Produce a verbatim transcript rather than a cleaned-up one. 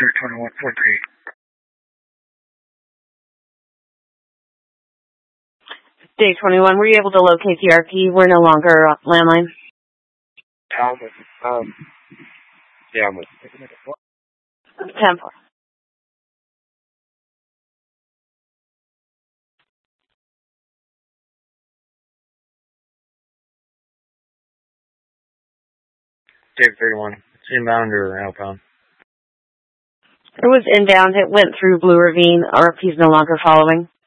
Clear twenty-one point three. Day twenty-one, were you able to locate the R P? We're no longer uh, landline. Um, um, yeah, I'm with ten four. Dave thirty-one. It's inbound or outbound? It was inbound. It went through Blue Ravine. R P is no longer following.